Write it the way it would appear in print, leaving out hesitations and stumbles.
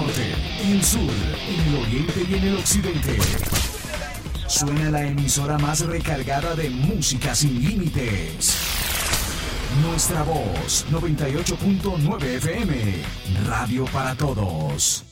norte, en el sur, en el oriente y en el occidente. Suena la emisora más recargada de música sin límites. Nuestra voz, 98.9 FM, Radio para Todos.